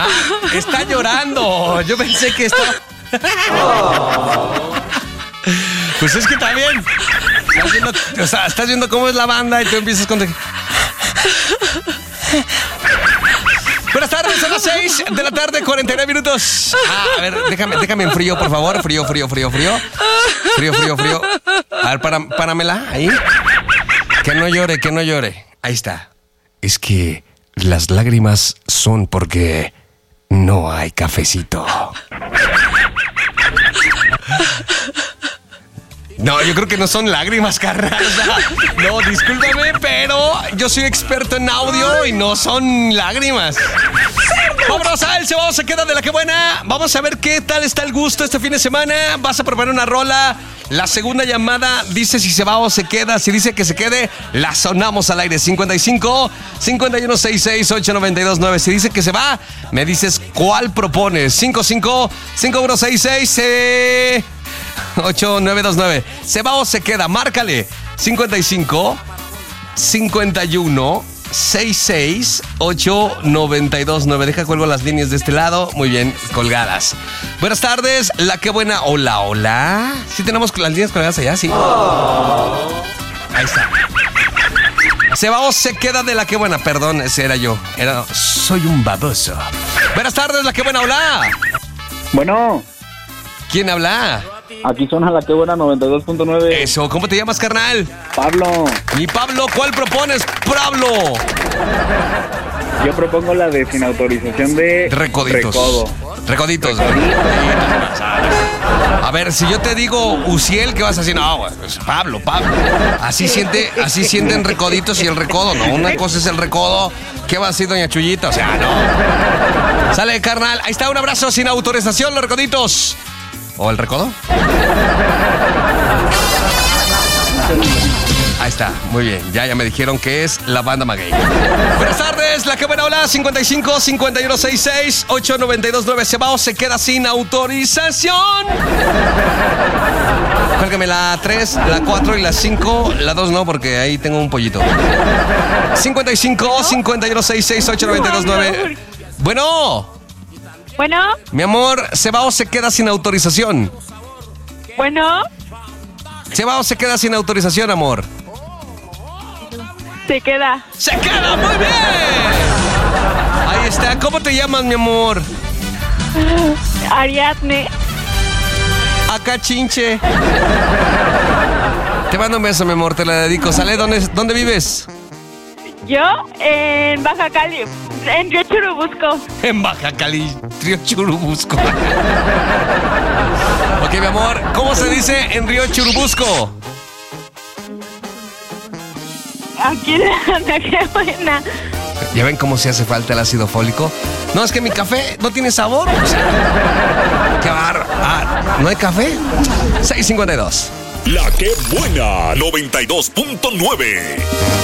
Ah, está llorando. Yo pensé que estaba... Pues es que también estás viendo cómo es la banda y tú empiezas con... Buenas tardes, son las 6 de la tarde, 49 minutos. A ver, déjame en frío, por favor. Frío. A ver, páramela ahí. Que no llore. Ahí está. Es que las lágrimas son porque no hay cafecito. No, yo creo que no son lágrimas, carnal. No, discúlpame, pero yo soy experto en audio y no son lágrimas. Vámonos a El Cebado se queda de la que buena. Vamos a ver qué tal está el gusto este fin de semana. Vas a proponer una rola. La segunda llamada dice si se va o se queda. Si dice que se quede, la sonamos al aire. 55 51 66 892 Si dice que se va, me dices cuál propones. 55 51 66 8929. ¿Se va o se queda? Márcale. 55 51 66 8929. Deja cuelgo las líneas de este lado. Muy bien, colgadas. Buenas tardes, la que buena. Hola. ¿Sí tenemos las líneas colgadas allá? Sí. Ahí está. ¿Se va o se queda de la que buena? Perdón, ese era yo. Soy un baboso. Buenas tardes, la que buena. Hola. Bueno. ¿Quién habla? Aquí suena la que buena 92.9. Eso, ¿cómo te llamas, carnal? Pablo. Mi Pablo, ¿cuál propones, Pablo? Yo propongo la de sin autorización de Recoditos. Recoditos. A ver, si yo te digo Uciel, ¿qué vas a decir? No, pues Pablo. Así sienten Recoditos y el recodo, ¿no? Una cosa es el recodo. ¿Qué va a decir doña Chuyita? O sea, no. Sale, carnal. Ahí está, un abrazo sin autorización, los Recoditos. ¿O el recodo? Ahí está, muy bien. Ya me dijeron que es la banda Maguey. Buenas tardes, la que buena. Hola, 55 51 66 8929. ¿Se va o se queda sin autorización? Cuélgame la 3, la 4 y la 5. La 2 no, porque ahí tengo un pollito. 55 51 66 8929. Bueno. Mi amor, ¿se va o se queda sin autorización? Bueno. ¿Se va o se queda sin autorización, amor? Se queda. ¡Se queda! ¡Muy bien! Ahí está. ¿Cómo te llamas, mi amor? Ariadne. Acá, chinche. Te mando un beso, mi amor. Te la dedico. ¿Sale? ¿Dónde vives? Yo en Baja Cali, en Río Churubusco. En Baja Cali, Río Churubusco. Ok, mi amor, ¿cómo se dice en Río Churubusco? Aquí de qué buena. ¿Ya ven cómo se hace falta el ácido fólico? No, es que mi café no tiene sabor. O sea, qué barro. ¿No hay café? 6:52. La que buena 92.9.